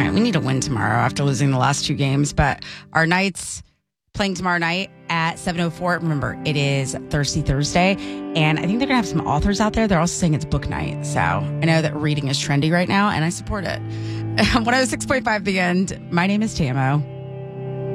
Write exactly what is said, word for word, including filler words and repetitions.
tonight. We need to win tomorrow after losing the last two games. But our Knights playing tomorrow night at seven oh four. Remember, it is Thirsty Thursday. And I think they're going to have some authors out there. They're also saying it's book night. So I know that reading is trendy right now, and I support it. one oh six point five The End. My name is Tamo.